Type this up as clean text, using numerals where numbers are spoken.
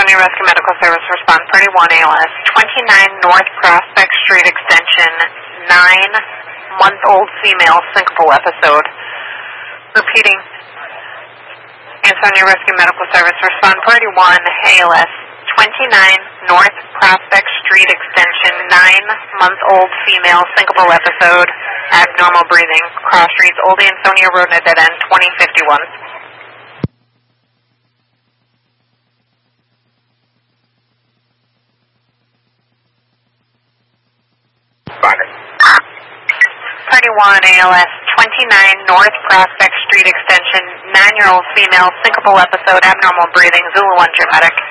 Ansonia Rescue Medical Service, respond party 1 ALS, 29 North Prospect Street extension, 9-month-old female syncopal episode. Repeating, Ansonia Rescue Medical Service, respond party 1 ALS, 29 North Prospect Street extension, 9-month-old female syncopal episode, abnormal breathing, cross streets, Old Ansonia Road, at dead end, 2051. Party 1 ALS, 29 North Prospect Street extension, 9-year-old female syncopal episode, abnormal breathing, Zulu 1 dramatic.